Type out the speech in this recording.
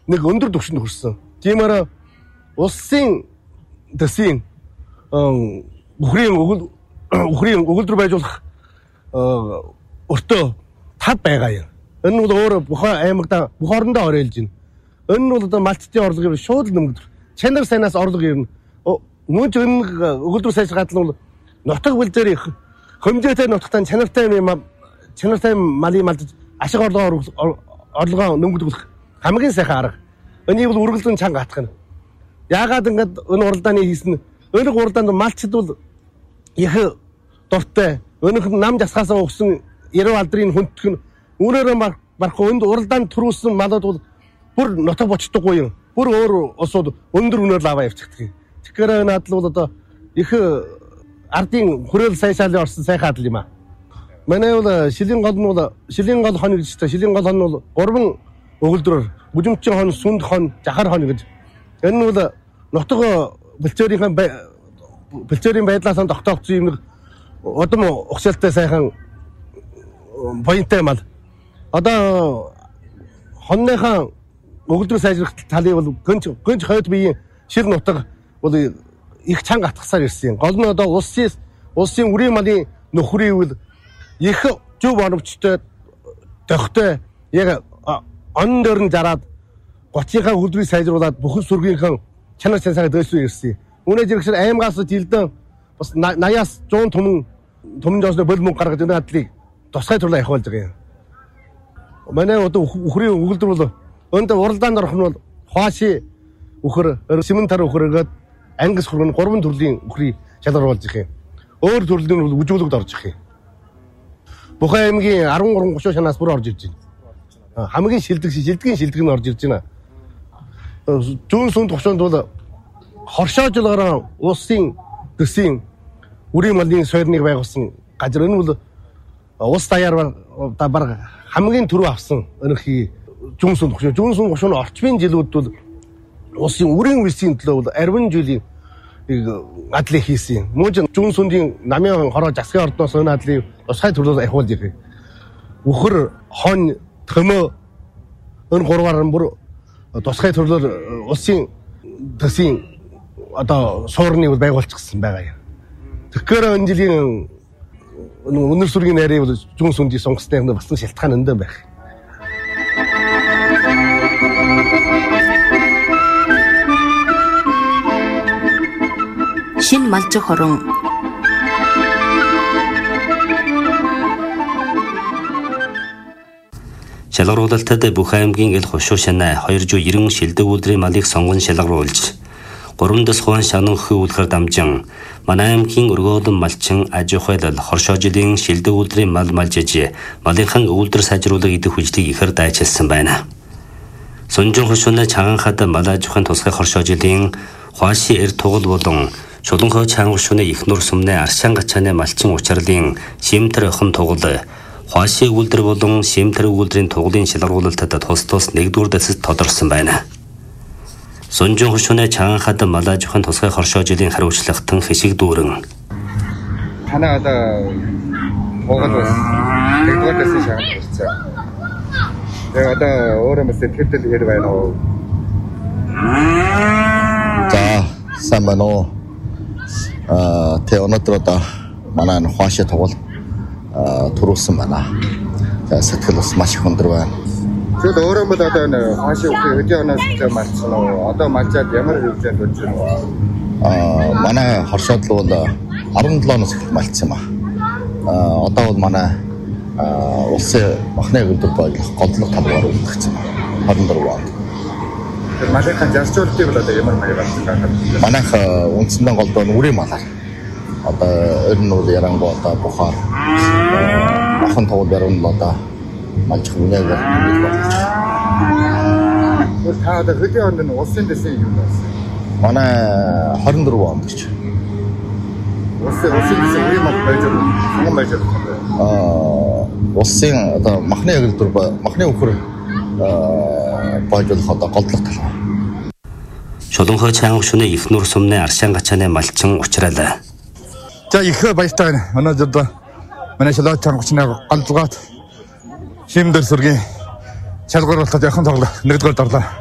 нэг өндөр түвшинд хүрсэн. Тиймээр улсын төсвийн бүхрийн өгүүлбэр байжуулах өртөө тав байгаа юм. Энэ нь бол өөр бүх аймагта бүх орондоо оролж байна. Энэ нь бол одоо малтчдын орлого шууд нэмэгдэх. Чанар сайнаас орлого ирнэ. Мөн ч энэ өгүүлбэр сайжраад нь бол нутаг бүлзээр их хэмжээтэй нутагтаа чанартай малын малдаж ашиг орлогоо нэмэгдүүлэх хамгийн сайхан арга. Энийг бол үргэлжлэн чанга хатах нь. Яагаад ингэж энэ уралдааны хийсэн энэ уралдаанд малчд бол их дуртай. Өнөх нам засгаасаа өгсөн 90 алдрын хүндэх нь үүнээрээ барах өнд уралдаанд төрүүлсэн малууд бол бүр нутаг бочдоггүй юм. Бүр өөр усууд өндөр үнээр лаваа явчихдаг юм. Тэгэхээр энэ адал бол одоо их ардын хүрээл сайшаалын орсон сайхан адал юм аа. Манай бол шилийн гол хон гэж та шилийн гол хон бол 3 өгүүлбэрээр бүжимчин хон, сүнд хон, жахар хон гэж. Энэ нь бол нутаг бэлчээрийн байдлаас тогтоогдсон юм нэг удам ухшаалтай сайхан поинттай мал. Одоо хонныхаа өгүүлбэр сайжрах талыг бол гönч хойд биеийн шир нутаг бол их чанга атгасаар ирсэн. Гол нь одоо улсын үрийн малын нөхрийн үйл их зөв оновчтой тохтой яг он дөрн зараад 30-ийнхаа хөлдрийг сайжруулад бүхэн сүргийнхаа чанар цансаа дэвшүүлж ирсэн. Үүнээс зэрэгсэр аймгаас жилдэн бас 80-аас 100 түмэн жосны болмон гаргаж энэ адлыг тусгай турлаа явуулж байгаа юм. Манай одоо үхрийн өгүүлбэр бол өндө уралдаанд орох нь бол хуаши үхэр, симентар үхэр гэдэг ангис хургын 3 төрлийн үхрийн шалгаруулж их юм. Өөр төрлийн бол үжүүлэгд орж их юм. Бүх аймгийн 13-30 шанаас бүр орж ирж байна. Хамгийн шилдэгний шилдэг нь орж ирж байна. Зүүн сүнд төвшөнд бол хоршоожлогоор улсын төсвийн үрийн малын сойрныг байгуулсан газар. Энэ бол улс даяар баг хамгийн түрүү авсан өнөхий зүүн сүнд төвшөнд орчмын жилүүд бол улсын үрийн үйлсийн төлөө бол арвин жилийн адлыг хийсэн. Мөн ч зүүн сүндийн намын хороо засгийн ордноос энэ адлыг тусгай төрлөөр ахиулж ирэх. Үхэр, хон, төмөө энэ гурваар бүр тусгай төрлөөр улсын төсвийн одоо суурныг байгуулчихсан байгаа юм. Тэгэхээр энэ жилийн өнөр сүргийн найрыг бол зүүн сүндийн сонгосныг бас шалтгаан өндөө байх. Шин малжих хорон шалгаруулалтад бүх аймгийн эл хошуу шанаа 290 шилдэг үйлдвэрийн малыг сонгон шалгаруулж 3-аас хуан шананхи үйлхээр дамжин манай аймгийн өргөөлөн малчин аж ахуйлал хоршоожилын шилдэг үйлдвэрийн мал малжиж малынхан үйлдвэр сайжруулах идэх хүчлийг ихэр дайчилсан байна. Сонжон хошууны чаганхад мал аж ахуйн тусгай хоршоожилын хуаши эр тугал болон Чулуунхой чангушууны их нур сумны аршаан гачааны малчин учралын шимтэр охин тугал хуаши үйлдвэр болон шимтэр үйлдвэрийн тугалын шалгаруулалтад тус нэгдүгээр дэсэд тодорсон байна. Сонжон хошууны чаганхад мал аж ахуйн тусгай хоршоожилын хариуцлагатан хэшиг дүүрэн танаа одоо Монгол бас нэгдүгээр дэсэд шалгаруулсан. Тэгээ одоо өөрөө мэт тэтгэл ир байна уу? За сайн байна уу? Тэ өнөөдөр одоо манай хуаши тугал төрүүлсэн байна. За сэтгэл бас маш их өндөр байна. Тэгвэл өөрөө бол одоо энэ хуаши өдөө оноос малцсан уу? Одоо малчаад ямар хөвлөнд болж байна уу? Манай хоршоод бол 17 оноос эхэлж малцсан юм аа. Одоо бол манай улсын махны өгүүлбэр бодлох голдлох талбар үлдчихсэн байна. 24 онд. Малынхаа зарцуулалтыг бол одоо ямар маягаар байна? Манайх үндсэндээ голдоо үрийн малаар. Одоо ер нь бол ярангуй одоо бухаар ахан тугал яруу нь одоо малчих үнэгээр нэг болж байна. Та одоо хэдийн онд нь улсын дэсийн юм байна? Манай 24 онд гэж. Улсын дэсийн үрийн мал байж байгаа. Улсын одоо махны өгүүлбэр махны үхэр бодлох одоо голдлох тал. Чулуунхой чангушууны их нур сумны аршаан гачааны малчин учралаа. За их баяртай байна. Өнөөдөр манай шалгуулт чангушны голдлогоот шимдэр сүргийн шалгаруулалтад яхан тоглох нэгдүгээр дорлоо.